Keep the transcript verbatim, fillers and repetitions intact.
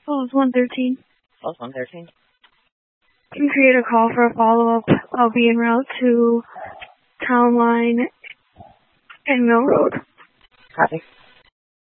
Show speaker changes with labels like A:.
A: Oh, it's one thirteen.
B: Oh, it's one thirteen.
A: You can create a call for a follow-up. I'll be en route to Town Line and Mill Road.
B: Copy.